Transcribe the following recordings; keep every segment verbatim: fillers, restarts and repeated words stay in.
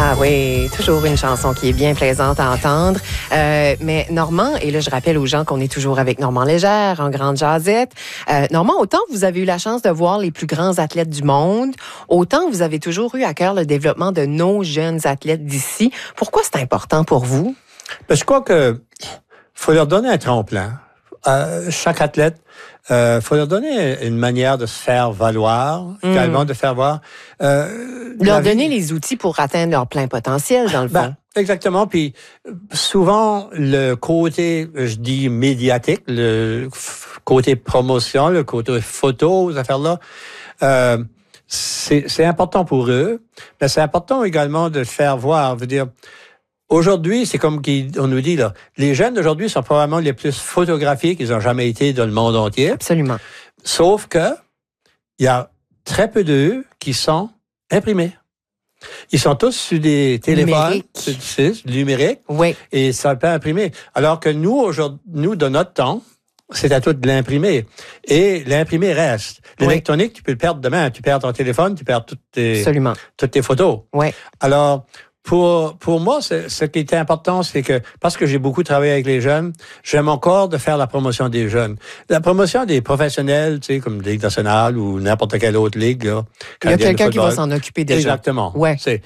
Ah oui, toujours une chanson qui est bien plaisante à entendre. Euh, mais Normand, et là je rappelle aux gens qu'on est toujours avec Normand Légère en grande jasette. Euh, Normand, autant vous avez eu la chance de voir les plus grands athlètes du monde, autant vous avez toujours eu à cœur le développement de nos jeunes athlètes d'ici. Pourquoi c'est important pour vous? Ben, je crois que faut leur donner un tremplin. Euh, chaque athlète, euh, faut leur donner une manière de se faire valoir, mmh. également de faire voir. Euh, leur donner vie. les outils pour atteindre leur plein potentiel, dans le ben, fond. Exactement. Puis souvent, le côté, je dis, médiatique, le côté promotion, le côté photo, ces affaires-là, euh, c'est, c'est important pour eux, mais c'est important également de faire voir. Je veux dire, aujourd'hui, c'est comme on nous dit, là, les jeunes d'aujourd'hui sont probablement les plus photographiés qu'ils ont jamais été dans le monde entier. Absolument. Sauf que il y a très peu d'eux qui sont imprimés. Ils sont tous sur des téléphones, numérique. numériques, oui. et ça peut imprimer. Alors que nous, aujourd'hui, nous, de notre temps, c'est à tout de l'imprimer. Et l'imprimer reste. L'électronique, oui. tu peux le perdre demain. Tu perds ton téléphone, tu perds toutes tes, Absolument. toutes tes photos. Oui. Alors, Pour pour moi, c'est, ce qui était important, c'est que, parce que j'ai beaucoup travaillé avec les jeunes, j'aime encore de faire la promotion des jeunes. La promotion des professionnels, tu sais, comme Ligue nationale ou n'importe quelle autre ligue. Là, il y a quelqu'un qui va s'en occuper déjà. Exactement. Ouais. C'est,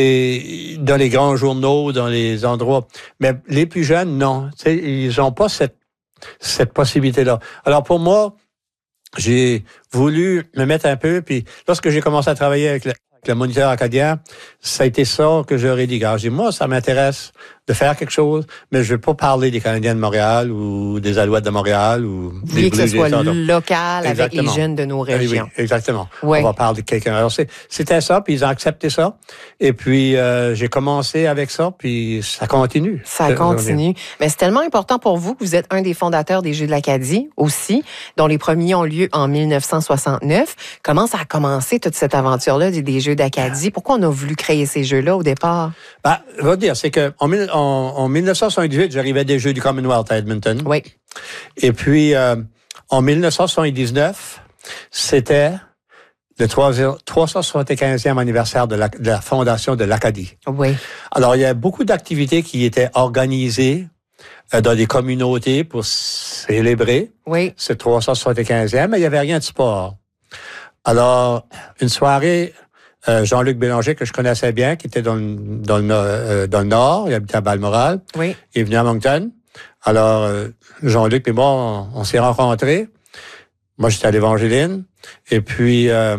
et dans les grands journaux, dans les endroits. Mais les plus jeunes, non. Tu sais, ils n'ont pas cette, cette possibilité-là. Alors pour moi, j'ai voulu me mettre un peu, puis lorsque j'ai commencé à travailler avec le Avec le moniteur acadien, ça a été ça que j'aurais dit. Gars, j'ai dit, moi, ça m'intéresse de faire quelque chose, mais je ne veux pas parler des Canadiens de Montréal ou des Alouettes de Montréal ou des Blues. Que ce soit local exactement. Avec les jeunes de nos régions. Oui, oui, exactement. Ouais. On va parler de quelqu'un. Alors, c'est, c'était ça, puis ils ont accepté ça. Et puis, euh, j'ai commencé avec ça, puis ça continue. Ça continue. Mais c'est tellement important pour vous que vous êtes un des fondateurs des Jeux de l'Acadie aussi, dont les premiers ont lieu en dix-neuf cent soixante-neuf. Comment ça a commencé, toute cette aventure-là des Jeux d'Acadie? Pourquoi on a voulu créer ces Jeux-là au départ? Ben, je vais te dire, c'est que en, en, en dix-neuf cent soixante-dix-huit, j'arrivais des Jeux du Commonwealth à Edmonton. Oui. Et puis, euh, en dix-neuf cent soixante-dix-neuf, c'était le trois cent soixante-quinzième anniversaire de la, de la fondation de l'Acadie. Oui. Alors, il y a beaucoup d'activités qui étaient organisées euh, dans des communautés pour célébrer oui. ce trois cent soixante-quinzième, mais il n'y avait rien de sport. Alors, une soirée, euh, Jean-Luc Bélanger, que je connaissais bien, qui était dans le, dans le, euh, dans le Nord, il habitait à Balmoral, oui. il est venu à Moncton. Alors, euh, Jean-Luc et moi, on, on s'est rencontrés. Moi, j'étais à l'Évangeline. Et puis, euh,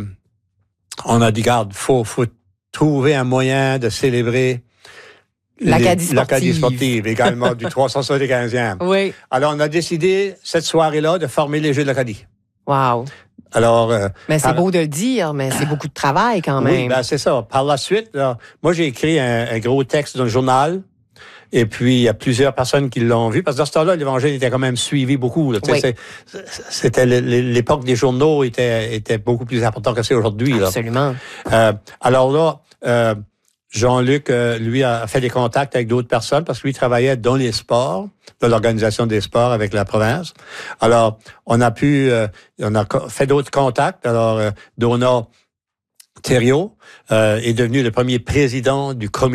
on a dit, garde, faut, faut trouver un moyen de célébrer l'Acadie sportive. L'Acadie sportive, également, du trois cent soixante-quinzième. Oui. Alors, on a décidé, cette soirée-là, de former les Jeux de l'Acadie. Wow. Alors, euh, mais c'est par... beau de le dire, mais c'est beaucoup de travail quand même. Oui, ben c'est ça. Par la suite, là, moi, j'ai écrit un, un gros texte dans le journal. Et puis, il y a plusieurs personnes qui l'ont vu. Parce que dans ce temps-là, l'Évangile était quand même suivi beaucoup. Là. Oui. C'est, c'était l'époque des journaux était, était beaucoup plus important que c'est aujourd'hui. Absolument. Là. Euh, alors là, euh, Jean-Luc, euh, lui, a fait des contacts avec d'autres personnes parce que lui travaillait dans les sports, dans l'organisation des sports avec la province. Alors, on a pu, euh, on a fait d'autres contacts. Alors, euh, Donna Thériault euh, est devenu le premier président du comité